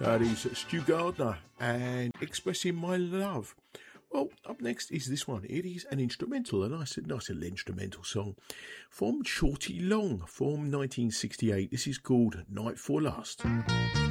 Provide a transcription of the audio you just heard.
That is Stu Gardner and Expressing My Love. Well, up next is this one. It is an instrumental, a nice little instrumental song from Shorty Long from 1968. This is called Night for Lust.